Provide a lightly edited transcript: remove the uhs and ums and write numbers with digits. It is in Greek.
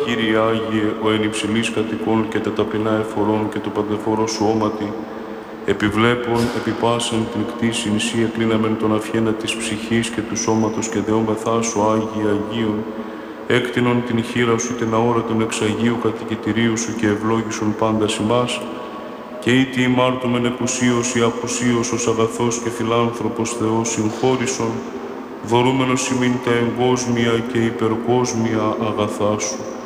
Κύριε Άγιε, ο εν υψηλής κατοικών και τα ταπεινά εφορών και το παντεφόρο σου όματι, επιβλέπων επί πάσαν την κτήσιν εσύ εκλίναμεν τον αφιένα της ψυχής και του σώματος και δεόμεθά σου Άγιε Αγίων, έκτινον την χείρα σου την αόρατον εξ Αγίου κατοικητηρίου σου και ευλόγησον πάντα ημάς, και ήτι ημάρτωμεν εκουσίως ή απουσίως ως αγαθός και φιλάνθρωπος Θεός συγχώρησον, δωρούμενος ημίν τα εγκόσμια και υπερκόσμια αγαθά σου.